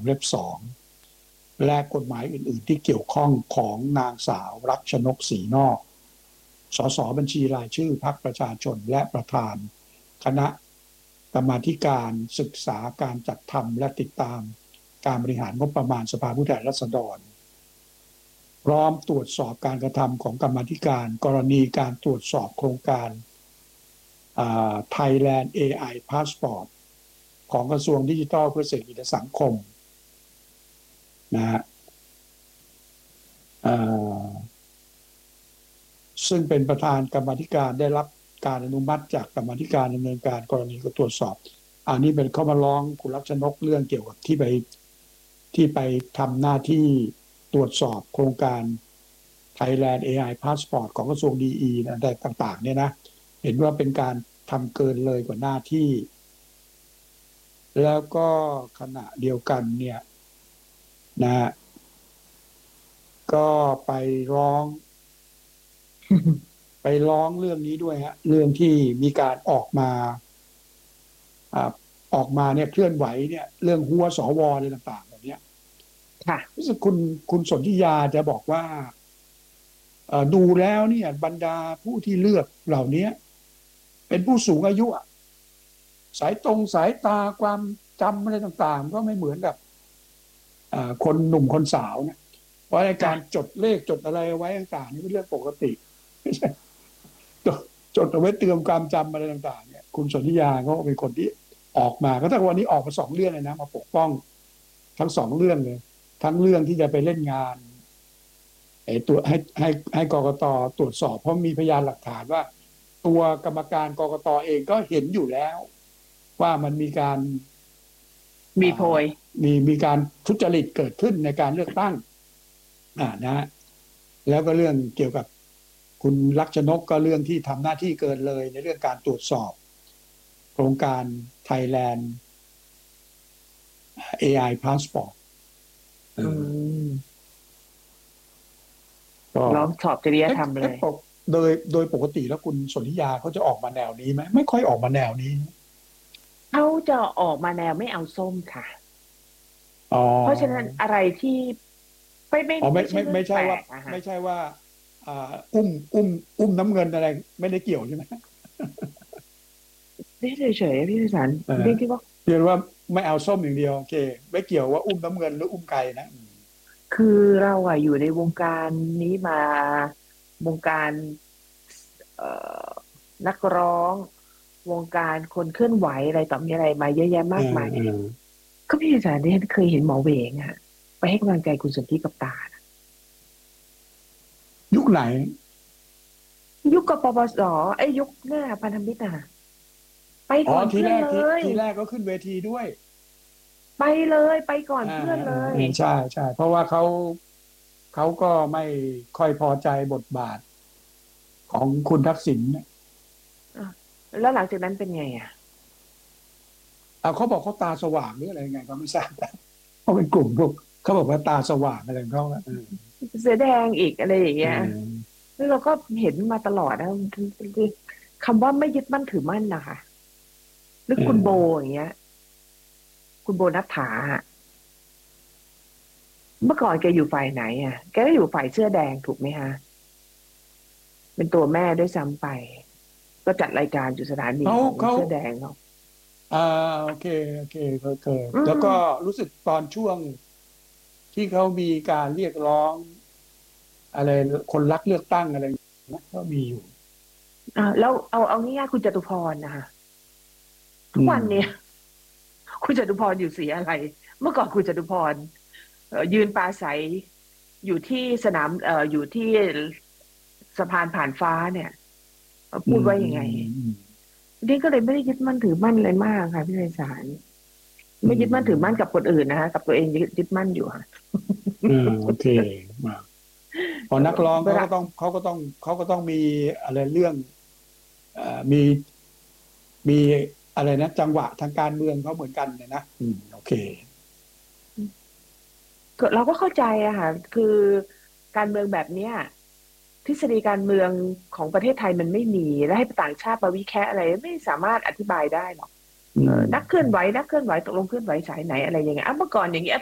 เล็บ2และกฎหมายอื่นๆที่เกี่ยวข้องของนางสาวรัชนกศรีนอกสสบัญชีรายชื่อพรรคประชาชนและประธานคณะกรรมาธิการศึกษาการจัดทำและติดตามการบริหารงบประมาณสภาผู้แทนราษฎรพร้อมตรวจสอบการกระทำของกรรมาธิการกรณีการตรวจสอบโครงการThailand AI Passport ของกระทรวงดิจิทัลเพื่อเศรษฐกิจและสังคมนะฮะซึ่งเป็นประธานกรรมาธิการได้รับการอนุมัติจากกรรมาธิการดำเนินการกรณีก็ตรวจสอบอันนี้เป็นเขามาร้องคุณรัชนกเรื่องเกี่ยวกับที่ไปทำหน้าที่ตรวจสอบโครงการ Thailand AI Passport ของกระทรวงดีอะไรต่างๆเนี่ยนะเห็นว่าเป็นการทำเกินเลยกว่าหน้าที่แล้วก็ขณะเดียวกันเนี่ยนะก็ไปร้อง ไปร้องเรื่องนี้ด้วยฮะเรื่องที่มีการออกมาเนี่ยเคลื่อนไหวเนี่ยเรื่องหัวสวอะไรต่างๆแบบนี้ค่ะรู้สึกคุณสนธิยาจะบอกว่าดูแล้วเนี่ยบรรดาผู้ที่เลือกเหล่านี้เป็นผู้สูงอายุสายตาความจำอะไรต่างๆก็ไม่เหมือนกับคนหนุ่มคนสาวนะเพราะในการจดเลขจดอะไรไว้ต่างๆนี่เป็นเรื่องปกติไม่ใช่จดเอาไว้เตือนความจำอะไรต่างๆเนี่ยคุณสนธิยาเขาเป็นคนที่ออกมาก็ถ้าวันนี้ออกมา2 เรื่องเลยนะมาปกป้องทั้ง2 เรื่องเลยทั้งเรื่องที่จะไปเล่นงานตัวให้กกต.ตรวจสอบเพราะมีพยานหลักฐานว่าตัวกรรมการกกต.เองก็เห็นอยู่แล้วว่ามันมีการมีโพยมีการทุจริตเกิดขึ้นในการเลือกตั้งนะแล้วก็เรื่องเกี่ยวกับคุณลักษณกก็เรื่องที่ทำหน้าที่เกินเลยในเรื่องการตรวจสอบโครงการ Thailand AI Passport ร้องสอบจริยธรรมเลยโดยปกติแล้วคุณสนธิยาเขาจะออกมาแนวนี้ไหมไม่ค่อยออกมาแนวนี้เขาจะออกมาแนวไม่เอาส้มค่ะเพราะฉะนั้นอะไรที่ไม่ใช่ว่าอุ้มน้ำเงินอะไรไม่ได้เกี่ยวใช่ไหมเฉยๆพี่พิสันเรียกที่ว่าเรียกว่าไม่เอาส้มอย่างเดียวโอเคไม่เกี่ยวว่าอุ้มน้ำเงินหรืออุ้มไก่นะคือเราอยู่ในวงการนี้มาวงการนักร้องวงการคนเคลื่อนไหวอะไรต่อมีอะไรมาเยอะแยะมากมายก็พี่พิสันที่เคยเห็นหมอเหวงไปให้กำลังใจคุณสนธิกับตายุคไหนยุคกปปส.ยุคหน้าพันธมิตรไปก่อนเพื่อนเลยทีแรกก็ขึ้นเวทีด้วยไปเลยไปก่อนเพื่อนเลยใช่เพราะว่าเขาก็ไม่ค่อยพอใจบทบาทของคุณทักษิณแล้วหลังจากนั้นเป็นไงเขาบอกเขาตาสว่างหรืออะไรไงก็ไม่ทราบเขาเป็นกลุ่มพวกเขาบอกว่าตาสว่างอะไรของเขาเสือแดงอีกอะไรอย่างเงี้ยแล้วเราก็เห็นมาตลอดนะคำว่าไม่ยึดมั่นถือมั่นนะคะหรือคุณโบอย่างเงี้ยคุณโบนัฐฐาเมื่อก่อนแกอยู่ฝ่ายไหนแกก็อยู่ฝ่ายเสื้อแดงถูกไหมคะเป็นตัวแม่ด้วยซ้ำไปก็จัดรายการอยู่สถานีของเสื้อแดงเนาะโอเคเคยแล้วก็รู้สึกตอนช่วงที่เขามีการเรียกร้องอะไรคนรักเลือกตั้งอะไรนะก็มีอยู่แล้วเอาง่ายๆคุณจตุพรนะคะทุกวันเนี่ยคุณจตุพรอยู่สีอะไรเมื่อก่อนคุณจตุพรยืนปราศัยอยู่ที่สนามอยู่ที่สะพานผ่านฟ้าเนี่ยพูดว่ายังไงนี่ก็เลยไม่ได้ยึดมั่นถือมั่นอะไรมากค่ะพี่ไพศาลไม่ยึดมั่นถือมั่นกับคนอื่นนะคะกับตัวเองยึดมั่นอยู่ค่ะโอเคพอนักร้องเขาก็ต้องมีอะไรเรื่องมีอะไรนะจังหวะทางการเมืองเขาเหมือนกันเนี่ยนะโอเคเราก็เข้าใจค่ะคือการเมืองแบบเนี้ยทฤษฎีการเมืองของประเทศไทยมันไม่มีและให้ต่างชาติมาวิเคราะห์อะไรไม่สามารถอธิบายได้หรอกนักเคลื่อนไหวตกลงเคลื่อนไหวสายไหนอะไรยังไงเมื่อก่อนอย่างนี้